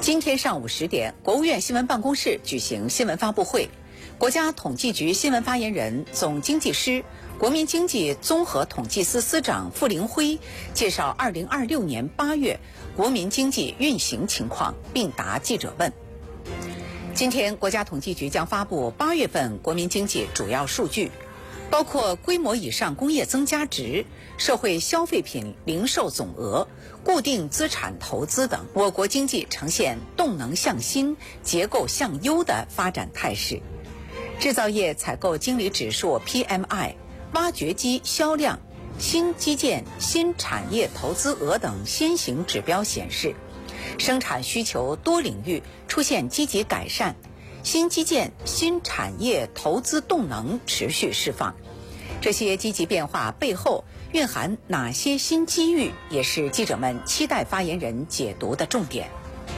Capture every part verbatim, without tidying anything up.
今天上午十点，国务院新闻办公室举行新闻发布会，国家统计局新闻发言人、总经济师、国民经济综合统计司司长傅凌辉介绍二零二六年八月国民经济运行情况，并答记者问。今天，国家统计局将发布八月份国民经济主要数据，包括规模以上工业增加值、社会消费品零售总额、固定资产投资等。我国经济呈现动能向新、结构向优的发展态势。制造业采购经理指数 P M I、挖掘机销量、新基建、新产业投资额等先行指标显示，生产需求多领域出现积极改善，新基建、新产业投资动能持续释放。这些积极变化背后蕴含哪些新机遇，也是记者们期待发言人解读的重点。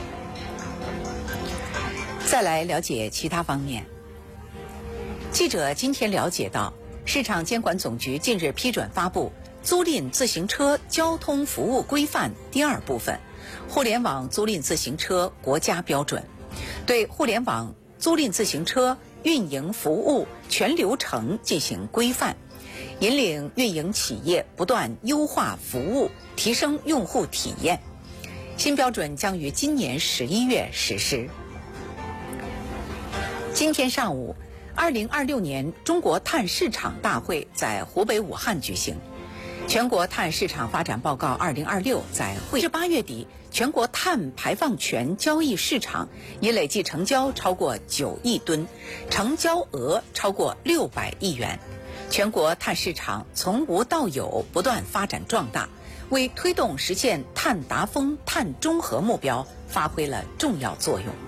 再来了解其他方面。记者今天了解到，市场监管总局近日批准发布《租赁自行车交通服务规范》第二部分《互联网租赁自行车国家标准》，对互联网租赁自行车运营服务全流程进行规范，引领运营企业不断优化服务，提升用户体验。新标准将于今年十一月实施。今天上午，二零二六年中国碳市场大会在湖北武汉举行。全国碳市场发展报告二零二六在会至八月底，全国碳排放权交易市场已累计成交超过九亿吨，成交额超过六百亿元。全国碳市场从无到有不断发展壮大，为推动实现碳达峰、碳中和目标发挥了重要作用。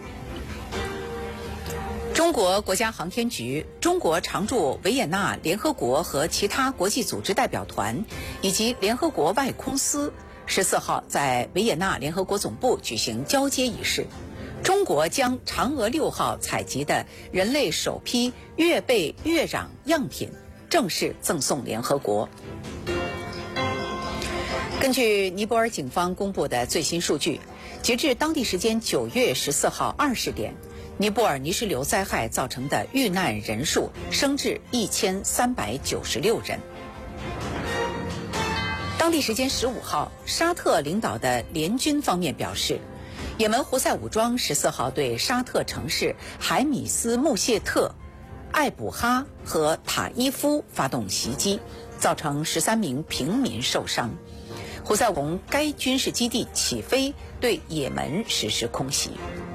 中国国家航天局、中国常驻维也纳联合国和其他国际组织代表团以及联合国外空司十四号在维也纳联合国总部举行交接仪式。中国将嫦娥六号采集的人类首批月背月壤样品正式赠送联合国。根据尼泊尔警方公布的最新数据，截至当地时间九月十四号二十点，尼泊尔泥石流灾害造成的遇难人数升至一千三百九十六人。当地时间十五号，沙特领导的联军方面表示，也门胡塞武装十四号对沙特城市海米斯穆谢特、艾卜哈和塔伊夫发动袭击，造成十三名平民受伤。胡塞从该军事基地起飞，对也门实施空袭。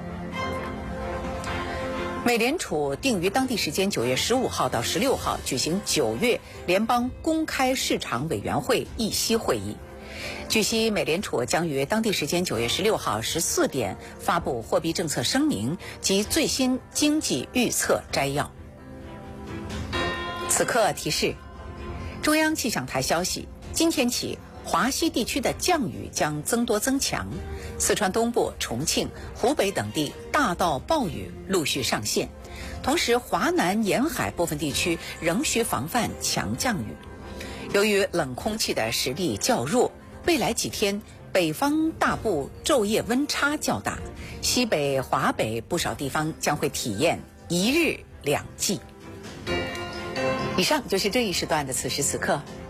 美联储定于当地时间九月十五号到十六号举行九月联邦公开市场委员会议息会议。据悉，美联储将于当地时间九月十六号十四点发布货币政策声明及最新经济预测摘要。此刻提示：中央气象台消息，今天起华西地区的降雨将增多增强，四川东部、重庆、湖北等地大到暴雨陆续上线，同时华南沿海部分地区仍需防范强降雨。由于冷空气的实力较弱，未来几天北方大部昼夜温差较大，西北、华北不少地方将会体验一日两季。以上就是这一时段的此时此刻。